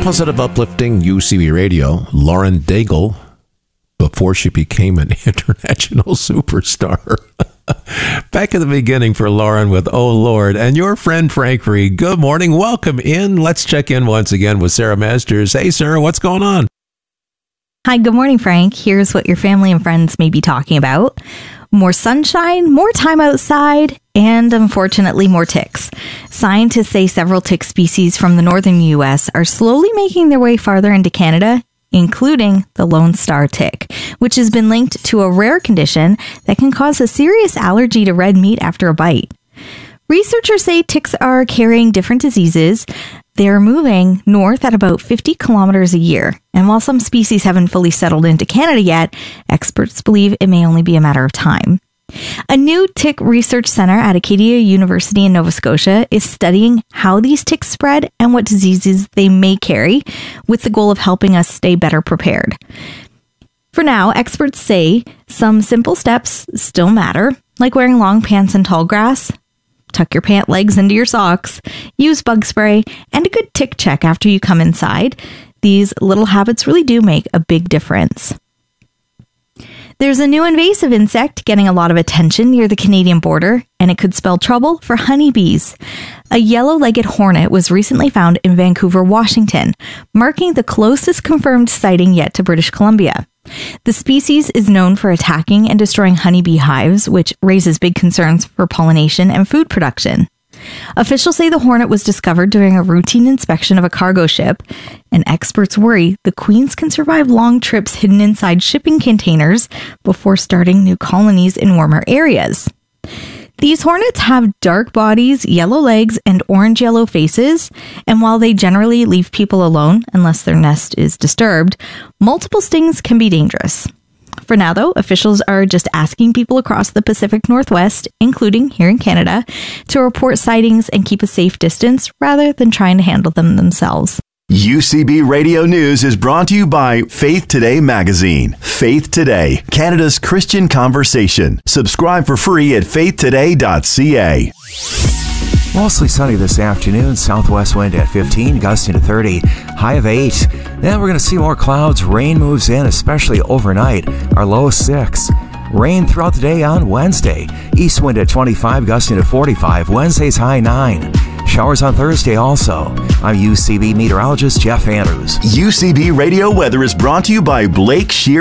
Positive, uplifting UCB Radio, Lauren Daigle, before she became an international superstar. Back at the beginning for Lauren with Oh Lord, and your friend Frank Reed. Good morning. Welcome in. Let's check in once again with Sarah Masters. Hey, Sarah, what's going on? Hi, good morning, Frank. Here's what your family and friends may be talking about. More sunshine, more time outside, and unfortunately more ticks. Scientists say several tick species from the northern U.S. are slowly making their way farther into Canada, including the Lone Star tick, which has been linked to a rare condition that can cause a serious allergy to red meat after a bite. Researchers say ticks are carrying different diseases. They're moving north at about 50 kilometers a year. And while some species haven't fully settled into Canada yet, experts believe it may only be a matter of time. A new tick research center at Acadia University in Nova Scotia is studying how these ticks spread and what diseases they may carry, with the goal of helping us stay better prepared. For now, experts say some simple steps still matter, like wearing long pants in tall grass, tuck your pant legs into your socks, use bug spray, and a good tick check after you come inside. These little habits really do make a big difference. There's a new invasive insect getting a lot of attention near the Canadian border, and it could spell trouble for honeybees. A yellow-legged hornet was recently found in Vancouver, Washington, marking the closest confirmed sighting yet to British Columbia. The species is known for attacking and destroying honeybee hives, which raises big concerns for pollination and food production. Officials say the hornet was discovered during a routine inspection of a cargo ship, and experts worry the queens can survive long trips hidden inside shipping containers before starting new colonies in warmer areas. These hornets have dark bodies, yellow legs, and orange-yellow faces, and while they generally leave people alone unless their nest is disturbed, multiple stings can be dangerous. For now, though, officials are just asking people across the Pacific Northwest, including here in Canada, to report sightings and keep a safe distance rather than trying to handle them themselves. UCB Radio News is brought to you by Faith Today magazine. Faith Today, Canada's Christian conversation. Subscribe for free at faithtoday.ca. Mostly sunny this afternoon, southwest wind at 15, gusting to 30, high of 8. Then we're going to see more clouds. Rain moves in, especially overnight. Our low 6. Rain throughout the day on Wednesday. East wind at 25, gusting to 45. Wednesday's high 9. Showers on Thursday also. I'm UCB meteorologist Jeff Andrews. UCB Radio Weather is brought to you by Blake Shear